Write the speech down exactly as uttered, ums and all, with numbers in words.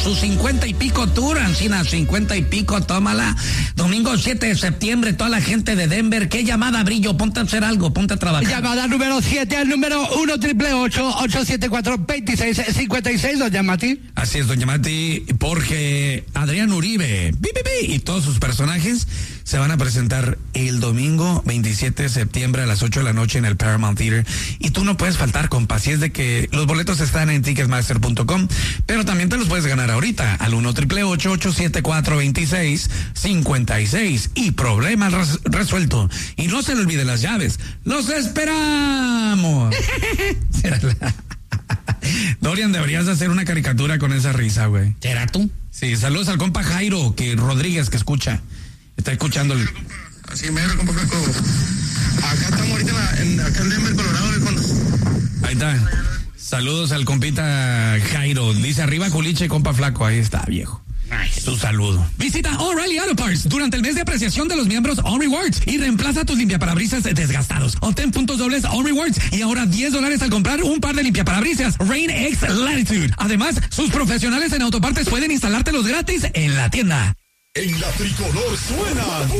sus cincuenta y pico tour, Ancina, cincuenta y pico, tómala. Domingo siete de septiembre, toda la gente de Denver. ¿Qué llamada, Brillo? Ponte a hacer algo, ponte a trabajar. Llamada número siete al número uno triple ocho ocho siete cuatro dos seis cinco seis, doña Mati. Así es, doña Mati, porque Adrián Uribe bi, bi, bi, y todos sus personajes se van a presentar el domingo veintisiete de septiembre a las ocho de la noche en el Paramount Theater. Y tú no puedes faltar, compa. Así es de que los boletos están en ticketmaster punto com, pero también te los puedes ganar ahorita al uno triple ocho ocho siete cuatro dos seis cinco seis. Y problema res- resuelto. Y no se le olvide las llaves. ¡Los esperamos! Dorian, deberías hacer una caricatura con esa risa, güey. ¿Será tú? Sí, saludos al compa Jairo que Rodríguez, que escucha. Está escuchando el... Así mero, compa Flaco. Acá estamos ahorita en, la, en, acá en Denver, Colorado, viejo. Ahí está. Saludos al compita Jairo. Dice arriba culiche, compa Flaco. Ahí está, viejo. Nice. Tu saludo. Visita O'Reilly Auto Parts durante el mes de apreciación de los miembros All Rewards y reemplaza tus limpiaparabrisas desgastados. Obtén puntos dobles All Rewards y ahora diez dólares al comprar un par de limpiaparabrisas Rain X Latitude. Además, sus profesionales en autopartes pueden instalártelos gratis en la tienda. En la tricolor suena